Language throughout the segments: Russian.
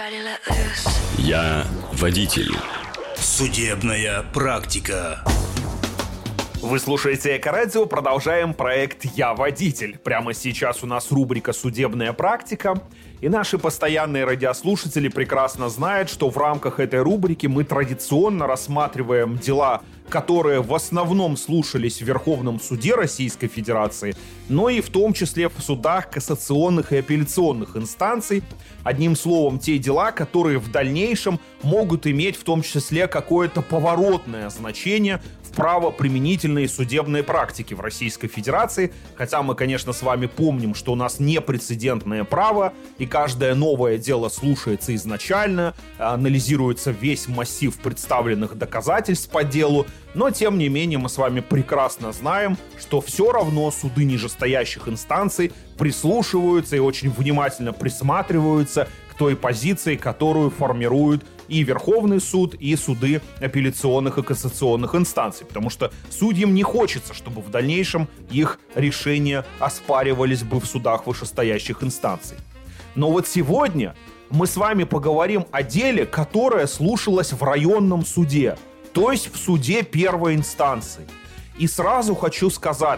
Я водитель. Судебная практика. Вы слушаете Эко-радио, продолжаем проект «Я водитель». Прямо сейчас у нас рубрика «Судебная практика». И наши постоянные радиослушатели прекрасно знают, что в рамках этой рубрики мы традиционно рассматриваем дела, которые в основном слушались в Верховном суде Российской Федерации, но и в том числе в судах кассационных и апелляционных инстанций. Одним словом, те дела, которые в дальнейшем могут иметь в том числе какое-то поворотное значение в правоприменительной судебной практике в Российской Федерации. Хотя мы, конечно, с вами помним, что у нас непрецедентное право, и каждое новое дело слушается изначально, анализируется весь массив представленных доказательств по делу. Но, тем не менее, мы с вами прекрасно знаем, что все равно суды нижестоящих инстанций прислушиваются и очень внимательно присматриваются к той позиции, которую формируют и Верховный суд, и суды апелляционных и кассационных инстанций. Потому что судьям не хочется, чтобы в дальнейшем их решения оспаривались бы в судах вышестоящих инстанций. Но вот сегодня мы с вами поговорим о деле, которое слушалось в районном суде, то есть в суде первой инстанции. И сразу хочу сказать,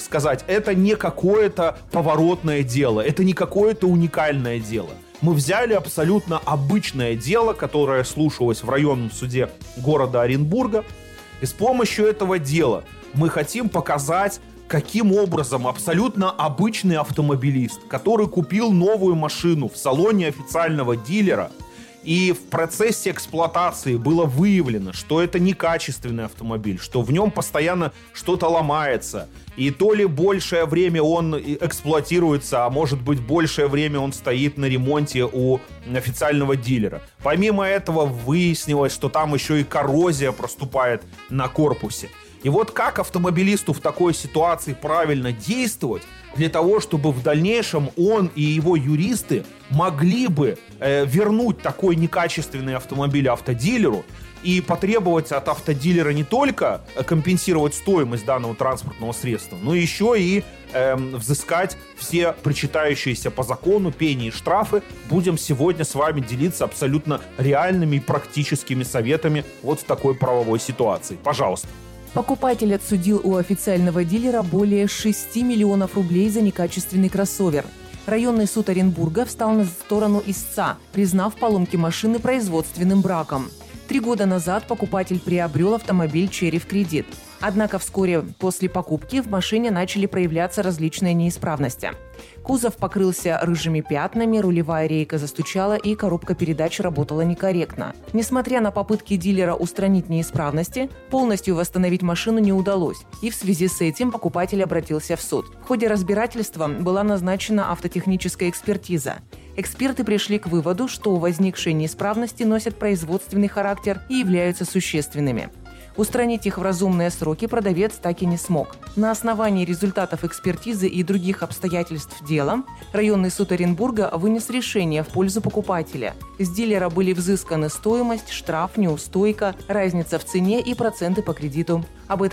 это не какое-то поворотное дело, это не какое-то уникальное дело. Мы взяли абсолютно обычное дело, которое слушалось в районном суде города Оренбурга, и с помощью этого дела мы хотим показать, каким образом абсолютно обычный автомобилист, который купил новую машину в салоне официального дилера, и в процессе эксплуатации было выявлено, что это некачественный автомобиль, что в нем постоянно что-то ломается, и то ли большее время он эксплуатируется, а может быть большее время он стоит на ремонте у официального дилера. Помимо этого выяснилось, что там еще и коррозия проступает на корпусе. И вот как автомобилисту в такой ситуации правильно действовать для того, чтобы в дальнейшем он и его юристы могли бы вернуть такой некачественный автомобиль автодилеру и потребовать от автодилера не только компенсировать стоимость данного транспортного средства, но еще и взыскать все причитающиеся по закону пени и штрафы. Будем сегодня с вами делиться абсолютно реальными и практическими советами вот в такой правовой ситуации. Пожалуйста. Покупатель отсудил у официального дилера более 6 миллионов рублей за некачественный кроссовер. Районный суд Оренбурга встал на сторону истца, признав поломки машины производственным браком. 3 года назад покупатель приобрел автомобиль «Черри» в кредит. Однако вскоре после покупки в машине начали проявляться различные неисправности. Кузов покрылся рыжими пятнами, рулевая рейка застучала и коробка передач работала некорректно. Несмотря на попытки дилера устранить неисправности, полностью восстановить машину не удалось, и в связи с этим покупатель обратился в суд. В ходе разбирательства была назначена автотехническая экспертиза. Эксперты пришли к выводу, что возникшие неисправности носят производственный характер и являются существенными. Устранить их в разумные сроки продавец так и не смог. На основании результатов экспертизы и других обстоятельств дела районный суд Оренбурга вынес решение в пользу покупателя. С дилера были взысканы стоимость, штраф, неустойка, разница в цене и проценты по кредиту. Об этом